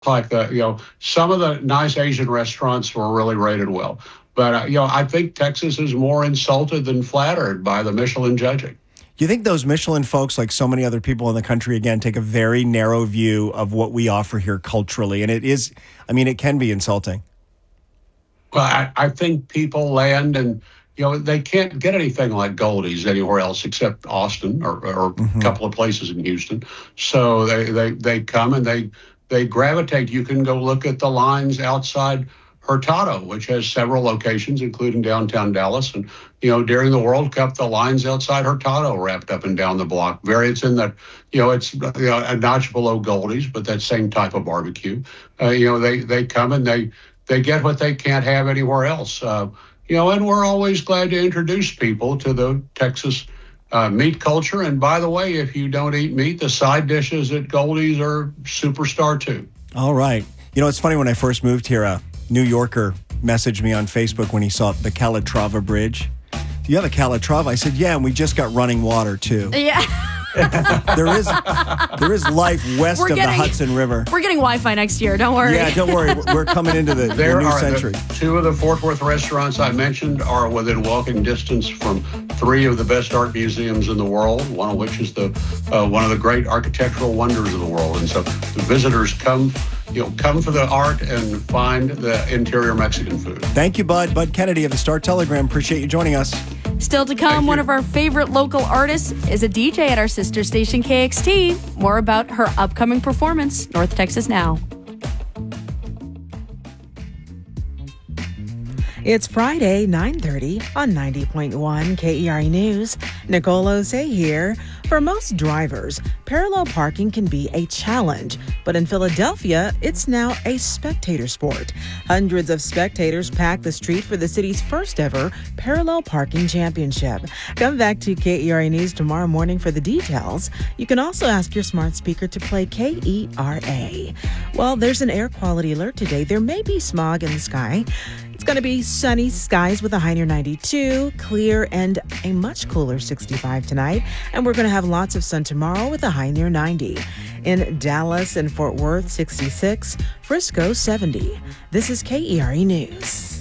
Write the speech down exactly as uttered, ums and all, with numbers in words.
like the, you know, some of the nice Asian restaurants were really rated well. But, uh, you know, I think Texas is more insulted than flattered by the Michelin judging. Do you think those Michelin folks, like so many other people in the country, again, take a very narrow view of what we offer here culturally? And it is, I mean, it can be insulting. Well, I, I think people land and, you know, they can't get anything like Goldie's anywhere else except Austin or, or mm-hmm. a couple of places in Houston. So they, they, they come and they, they gravitate. You can go look at the lines outside Hurtado, which has several locations, including downtown Dallas. And, you know, during the World Cup, the lines outside Hurtado wrapped up and down the block. Very, it's in that, you know, it's you know, a notch below Goldie's, but that same type of barbecue. Uh, you know, they, they come and they, they get what they can't have anywhere else. Uh, you know, and we're always glad to introduce people to the Texas uh, meat culture. And by the way, if you don't eat meat, the side dishes at Goldie's are superstar too. All right. You know, it's funny, when I first moved here, uh, New Yorker messaged me on Facebook when he saw the Calatrava Bridge. Do you have a Calatrava? I said, yeah, and we just got running water, too. Yeah. there is there is life west we're of getting, the Hudson River. We're getting Wi-Fi next year. Don't worry. Yeah, don't worry. We're coming into the, the new century. The, two of the Fort Worth restaurants I mentioned are within walking distance from three of the best art museums in the world, one of which is the uh, one of the great architectural wonders of the world. And so the visitors come, you know, come for the art and find the interior Mexican food. Thank you, Bud. Bud Kennedy of the Star Telegram. Appreciate you joining us. Still to come, one of our favorite local artists is a D J at our sister station, K X T. More about her upcoming performance, North Texas Now. It's Friday, nine thirty on ninety point one K E R E News. Nicole Osei here. For most drivers, parallel parking can be a challenge, but in Philadelphia, it's now a spectator sport. Hundreds of spectators packed the street for the city's first ever parallel parking championship. Come back to K E R E News tomorrow morning for the details. You can also ask your smart speaker to play K E R A. Well, there's an air quality alert today. There may be smog in the sky. It's going to be sunny skies with a high near ninety-two, clear and a much cooler sixty-five tonight. And we're going to have lots of sun tomorrow with a high near ninety. In Dallas and Fort Worth, sixty-six, Frisco, seventy. This is K E R E News.